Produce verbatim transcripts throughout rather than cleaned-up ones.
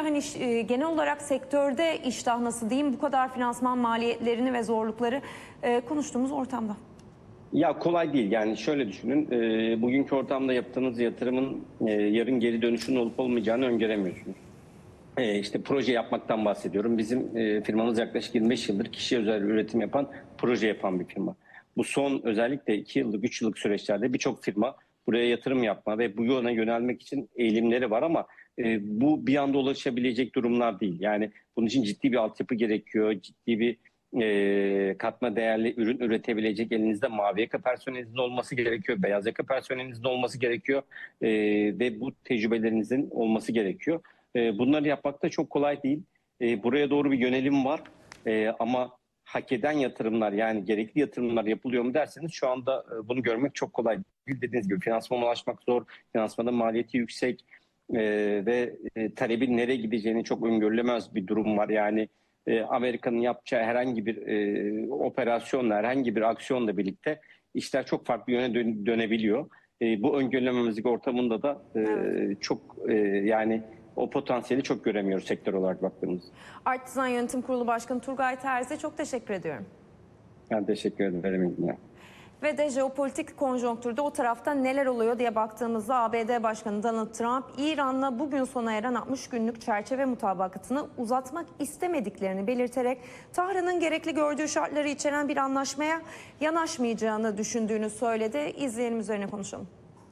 hani e, genel olarak sektörde iştah nasıl diyeyim, bu kadar finansman maliyetlerini ve zorlukları e, konuştuğumuz ortamda? Ya kolay değil. Yani şöyle düşünün, e, bugünkü ortamda yaptığınız yatırımın e, yarın geri dönüşünün olup olmayacağını öngöremiyorsunuz. E, işte proje yapmaktan bahsediyorum. Bizim e, firmamız yaklaşık yirmi beş yıldır kişi özel üretim yapan, proje yapan bir firma. Bu son özellikle iki yıllık, üç yıllık süreçlerde birçok firma buraya yatırım yapma ve bu yola yönelmek için eğilimleri var ama e, bu bir anda ulaşabilecek durumlar değil. Yani bunun için ciddi bir altyapı gerekiyor, ciddi bir e, katma değerli ürün üretebilecek elinizde mavi yaka personelinizin olması gerekiyor, beyaz yaka personelinizin olması gerekiyor e, ve bu tecrübelerinizin olması gerekiyor. E, bunları yapmak da çok kolay değil. E, buraya doğru bir yönelim var e, ama hak eden yatırımlar, yani gerekli yatırımlar yapılıyor mu derseniz şu anda e, bunu görmek çok kolay değil. Dediğiniz gibi finansmana ulaşmak zor, finansmanın maliyeti yüksek e, ve e, talebin nereye gideceğini çok öngörülemez bir durum var. Yani e, Amerika'nın yapacağı herhangi bir e, operasyonla, herhangi bir aksiyonla birlikte işler çok farklı yöne dön- dönebiliyor. E, bu öngörülememezlik ortamında da e, Evet. çok e, yani o potansiyeli çok göremiyoruz sektör olarak baktığımızda. Artisan Yönetim Kurulu Başkanı Turgay Terzi, çok teşekkür ediyorum. Ben teşekkür ederim. Ve de jeopolitik konjonktürde o tarafta neler oluyor diye baktığımızda A B D Başkanı Donald Trump, İran'la bugün sona eren altmış günlük çerçeve mutabakatını uzatmak istemediklerini belirterek Tahran'ın gerekli gördüğü şartları içeren bir anlaşmaya yanaşmayacağını düşündüğünü söyledi. İzleyelim, üzerine konuşalım.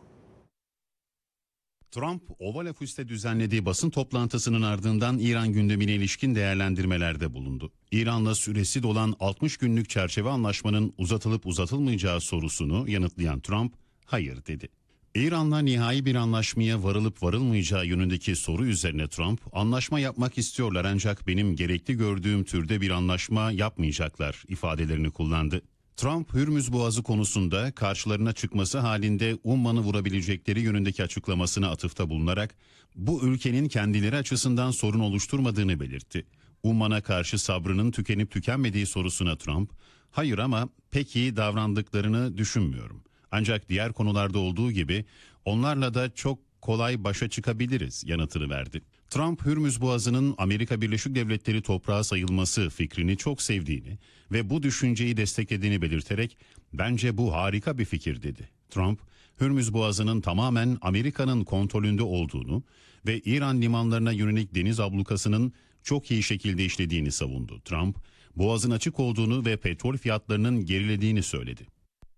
Trump, Oval Ofis'te düzenlediği basın toplantısının ardından İran gündemine ilişkin değerlendirmelerde bulundu. İran'la süresi dolan altmış günlük çerçeve anlaşmanın uzatılıp uzatılmayacağı sorusunu yanıtlayan Trump, hayır dedi. İran'la nihai bir anlaşmaya varılıp varılmayacağı yönündeki soru üzerine Trump, anlaşma yapmak istiyorlar ancak benim gerekli gördüğüm türde bir anlaşma yapmayacaklar ifadelerini kullandı. Trump, Hürmüz Boğazı konusunda karşılarına çıkması halinde Umman'ı vurabilecekleri yönündeki açıklamasına atıfta bulunarak bu ülkenin kendileri açısından sorun oluşturmadığını belirtti. Umman'a karşı sabrının tükenip tükenmediği sorusuna Trump, hayır ama pek iyi davrandıklarını düşünmüyorum. Ancak diğer konularda olduğu gibi onlarla da çok kolay başa çıkabiliriz yanıtını verdi. Trump, Hürmüz Boğazı'nın Amerika Birleşik Devletleri toprağı sayılması fikrini çok sevdiğini ve bu düşünceyi desteklediğini belirterek bence bu harika bir fikir dedi. Trump, Hürmüz Boğazı'nın tamamen Amerika'nın kontrolünde olduğunu ve İran limanlarına yönelik deniz ablukasının çok iyi şekilde işlediğini savundu. Trump, boğazın açık olduğunu ve petrol fiyatlarının gerilediğini söyledi.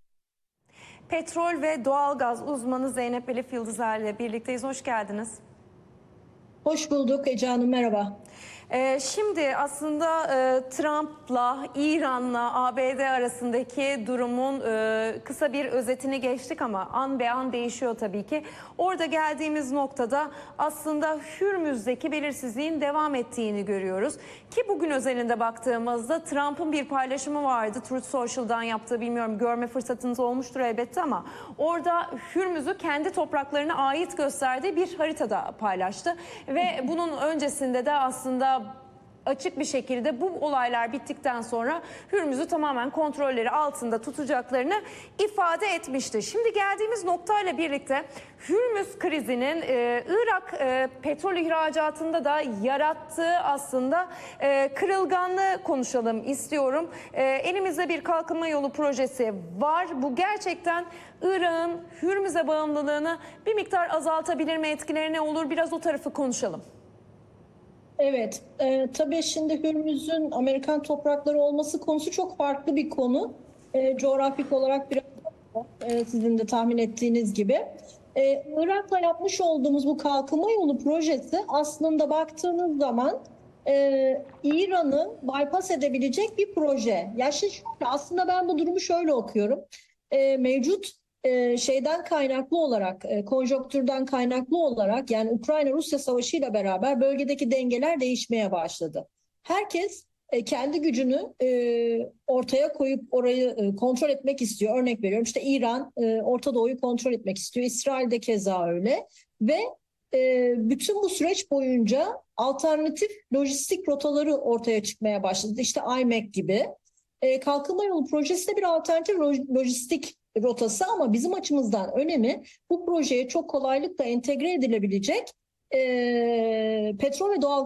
Petrol ve doğalgaz uzmanı Zeynep Elif Yıldızlar ile birlikteyiz. Hoş geldiniz. Hoş bulduk Ece Hanım, merhaba. Ee, şimdi aslında e, Trump'la, İran'la A B D arasındaki durumun e, kısa bir özetini geçtik ama an be an değişiyor tabii ki. Orada geldiğimiz noktada aslında Hürmüz'deki belirsizliğin devam ettiğini görüyoruz. Ki bugün özelinde baktığımızda Trump'ın bir paylaşımı vardı. Truth Social'dan yaptığı, bilmiyorum görme fırsatınız olmuştur elbette ama orada Hürmüz'ü kendi topraklarına ait gösterdiği bir haritada paylaştı. Ve bunun öncesinde de aslında açık bir şekilde bu olaylar bittikten sonra Hürmüz'ü tamamen kontrolleri altında tutacaklarını ifade etmişti. Şimdi geldiğimiz noktayla birlikte Hürmüz krizinin e, Irak e, petrol ihracatında da yarattığı aslında e, kırılganlığı konuşalım istiyorum. E, elimizde bir kalkınma yolu projesi var. Bu gerçekten Irak'ın Hürmüz'e bağımlılığını bir miktar azaltabilir mi? Etkileri ne olur? Biraz o tarafı konuşalım. Evet, e, tabii şimdi Hürmüz'ün Amerikan toprakları olması konusu çok farklı bir konu. E, coğrafik olarak biraz e, sizin de tahmin ettiğiniz gibi. E, Irak'la yapmış olduğumuz bu kalkınma yolu projesi aslında baktığınız zaman e, İran'ı bypass edebilecek bir proje. Ya şimdi şöyle, aslında ben bu durumu şöyle okuyorum. E, mevcut e, şeyden kaynaklı olarak, e, konjonktürden kaynaklı olarak, yani Ukrayna-Rusya savaşı ile beraber bölgedeki dengeler değişmeye başladı. Herkes e, kendi gücünü e, ortaya koyup orayı e, kontrol etmek istiyor. Örnek veriyorum, işte İran e, Orta Doğu'yu kontrol etmek istiyor. İsrail de keza öyle ve e, bütün bu süreç boyunca alternatif lojistik rotaları ortaya çıkmaya başladı. İşte I M E C gibi. E, Kalkınma Yolu projesi de bir alternatif lojistik rotası ama bizim açımızdan önemi, bu projeye çok kolaylıkla entegre edilebilecek e, petrol ve doğal